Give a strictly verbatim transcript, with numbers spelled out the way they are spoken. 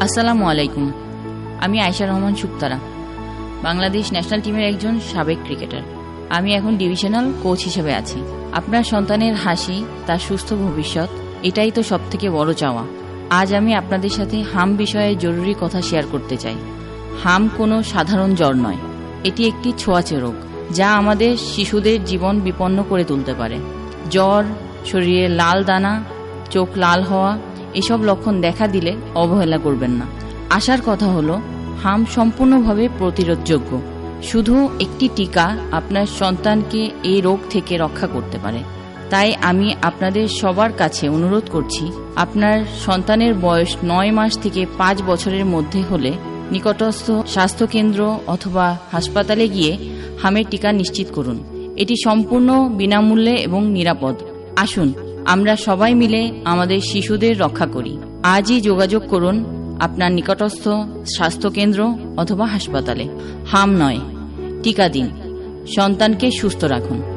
আসসালামু আলাইকুম। আমি আয়েশা রহমান সুক্তারা, বাংলাদেশ ন্যাশনাল টিমের একজন সাবেক ক্রিকেটার। আমি এখন ডিভিশনাল কোচ হিসেবে আছি। আপনার সন্তানের হাসি, তার সুস্থ ভবিষ্যৎ, এটাই তো সবথেকে বড় চাওয়া। আজ আমি আপনাদের সাথে হাম বিষয়ে জরুরি কথা শেয়ার করতে চাই। হাম কোনো সাধারণ জ্বর নয়, এটি একটি ছোঁয়াচে রোগ যা আমাদের শিশুদের জীবন বিপন্ন করে তুলতে পারে। জ্বর, শরীরে লাল দানা, চোখ লাল হওয়া, এসব লক্ষণ দেখা দিলে অবহেলা করবেন না। আশার কথা হলো, হাম সম্পূর্ণভাবে প্রতিরোধযোগ্য। শুধু একটি টিকা আপনার সন্তানকে এই রোগ থেকে রক্ষা করতে পারে। তাই আমি আপনাদের সবার কাছে অনুরোধ করছি, আপনার সন্তানের বয়স নয় মাস থেকে পাঁচ বছরের মধ্যে হলে নিকটস্থ স্বাস্থ্যকেন্দ্র অথবা হাসপাতালে গিয়ে হামের টিকা নিশ্চিত করুন। এটি সম্পূর্ণ বিনামূল্যে এবং নিরাপদ। আসুন আমরা সবাই মিলে আমাদের শিশুদের রক্ষা করি। আজই যোগাযোগ করুন আপনার নিকটস্থ স্বাস্থ্যকেন্দ্র অথবা হাসপাতালে। হাম নয়, টিকা দিন, সন্তানকে সুস্থ রাখুন।